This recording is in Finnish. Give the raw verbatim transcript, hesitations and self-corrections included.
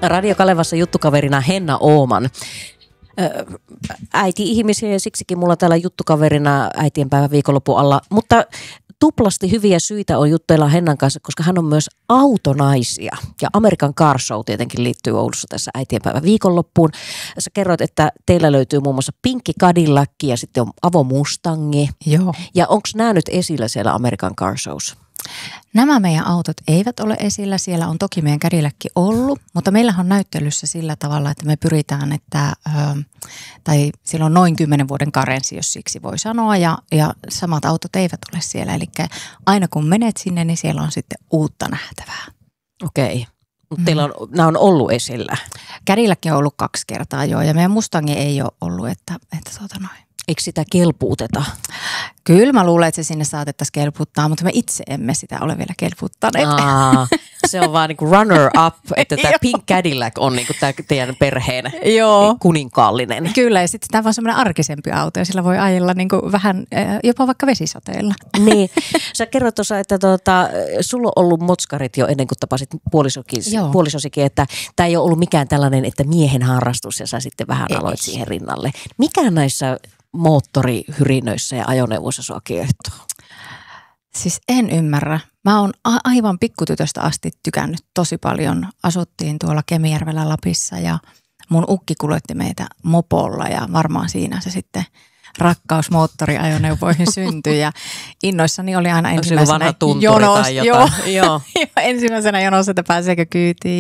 Radio Kalevassa juttukaverina Henna Ooman. Äiti-ihmisiä ja siksikin mulla täällä juttukaverina äitienpäivän viikonlopun alla. Mutta tuplasti hyviä syitä on jutteilla Hennan kanssa, koska hän on myös autonaisia. Ja American Car Show tietenkin liittyy Oulussa tässä äitienpäivän viikonloppuun. Sä kerroit, että teillä löytyy muun muassa pinkki Cadillac ja sitten on Avo Mustangi. Joo. Ja onko nämä nyt esillä siellä American Car Shows? Nämä meidän autot eivät ole esillä. Siellä on toki meidän Cadillac ollut, mutta meillähän on näyttelyssä sillä tavalla, että me pyritään, että ö, tai siellä on noin kymmenen vuoden karenssi, jos siksi voi sanoa, ja, ja samat autot eivät ole siellä. Eli aina kun menet sinne, niin siellä on sitten uutta nähtävää. Okei. Mutta teillä on, mm. nämä on ollut esillä? Cadillac on ollut kaksi kertaa jo, ja meidän Mustangi ei ole ollut, että, että tuota noin. Eikö sitä kelpuuteta? Kyllä mä luulen, että se sinne saatettaisiin kelputtaa, mutta me itse emme sitä ole vielä kelputtaneet. Aa, se on vaan niinku runner up, että tämä Pink Cadillac on niinku tämä teidän perheen Joo. kuninkaallinen. Kyllä, ja sitten tämä on vaan semmoinen arkisempi auto, ja sillä voi ajella niinku vähän jopa vaikka vesisateella. Niin, sä kerroit tuossa, että tuota, sulla on ollut motskarit jo ennen kuin tapasit puolisosikin, että tämä ei ole ollut mikään tällainen, että miehen harrastus, ja sä sitten vähän ei. aloit siihen rinnalle. Mikä näissä moottorihyrinöissä ja ajoneuvoissa sua kiehtoo? Siis en ymmärrä. Mä oon a- aivan pikkutytöstä asti tykännyt tosi paljon. Asuttiin tuolla Kemijärvellä Lapissa ja mun ukki kuljetti meitä mopolla ja varmaan siinä se sitten rakkaus moottoriajoneuvoihin syntyi ja innoissani oli aina ensimmäisenä jonos, joo, joo, ensimmäisenä jonossa, että pääseekö kyytiin.